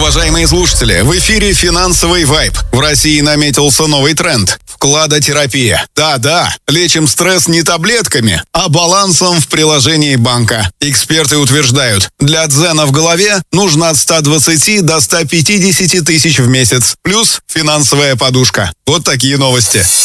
Уважаемые слушатели, в эфире «Финансовый вайб». В России наметился новый тренд – вкладотерапия. Да-да, лечим стресс не таблетками, а балансом в приложении банка. Эксперты утверждают, для дзена в голове нужно от 120 до 150 тысяч в месяц. Плюс финансовая подушка. Вот такие новости.